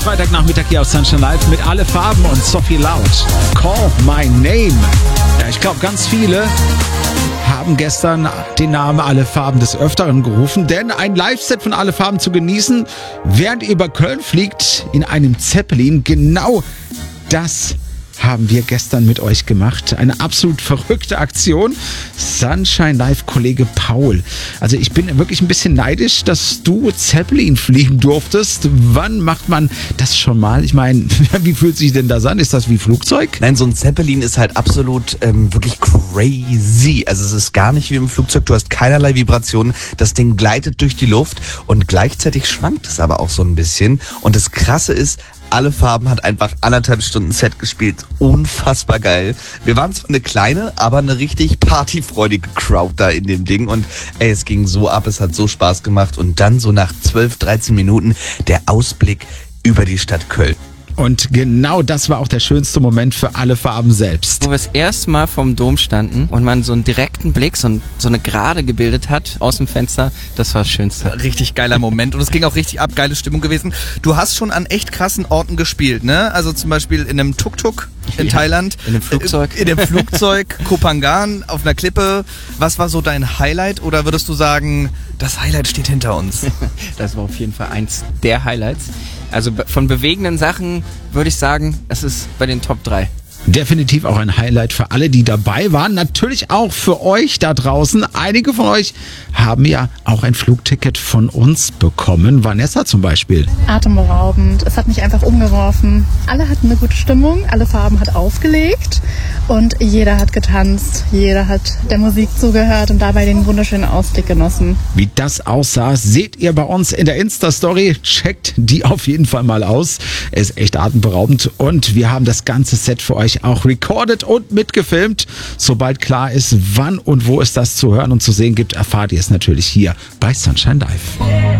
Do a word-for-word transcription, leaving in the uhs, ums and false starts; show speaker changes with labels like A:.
A: Freitagnachmittag hier auf Sunshine Live mit Alle Farben und Sophie Loud. Call My Name. Ja, ich glaube, ganz viele haben gestern den Namen Alle Farben des Öfteren gerufen, denn ein Live-Set von Alle Farben zu genießen, während ihr über Köln fliegt, in einem Zeppelin, genau das haben wir gestern mit euch gemacht. Eine absolut verrückte Aktion. Sunshine Live Kollege Paul. Also ich bin wirklich ein bisschen neidisch, dass du Zeppelin fliegen durftest. Wann macht man das schon mal? Ich meine, wie fühlt sich denn das an? Ist das wie Flugzeug?
B: Nein, so ein Zeppelin ist halt absolut ähm, wirklich crazy. Also es ist gar nicht wie im Flugzeug. Du hast keinerlei Vibrationen. Das Ding gleitet durch die Luft und gleichzeitig schwankt es aber auch so ein bisschen. Und das Krasse ist, Alle Farben hat einfach anderthalb Stunden Set gespielt. Unfassbar geil. Wir waren zwar eine kleine, aber eine richtig partyfreudige Crowd da in dem Ding. Und ey, es ging so ab, es hat so Spaß gemacht. Und dann so nach zwölf, dreizehn Minuten der Ausblick über die Stadt Köln.
A: Und genau das war auch der schönste Moment für Alle Farben selbst.
C: Wo wir das erste Mal vom Dom standen und man so einen direkten Blick, so, ein, so eine Gerade gebildet hat aus dem Fenster, das war das Schönste.
D: Richtig geiler Moment und es ging auch richtig ab, geile Stimmung gewesen. Du hast schon an echt krassen Orten gespielt, ne? Also zum Beispiel in einem Tuk-Tuk in
C: Ja,
D: Thailand.
C: in einem Flugzeug.
D: In dem Flugzeug, Koh Phangan, auf einer Klippe. Was war so dein Highlight oder würdest du sagen, das Highlight steht hinter uns?
C: Das war auf jeden Fall eins der Highlights. Also von bewegenden Sachen würde ich sagen, es ist bei den Top drei.
A: Definitiv auch ein Highlight für alle, die dabei waren. Natürlich auch für euch da draußen. Einige von euch haben ja auch ein Flugticket von uns bekommen. Vanessa zum Beispiel.
E: Atemberaubend. Es hat mich einfach umgeworfen. Alle hatten eine gute Stimmung. Alle Farben hat aufgelegt. Und jeder hat getanzt. Jeder hat der Musik zugehört und dabei den wunderschönen Ausblick genossen.
A: Wie das aussah, seht ihr bei uns in der Insta-Story. Checkt die auf jeden Fall mal aus. Es ist echt atemberaubend. Und wir haben das ganze Set für euch auch recorded und mitgefilmt. Sobald klar ist, wann und wo es das zu hören und zu sehen gibt, erfahrt ihr es natürlich hier bei Sunshine Live.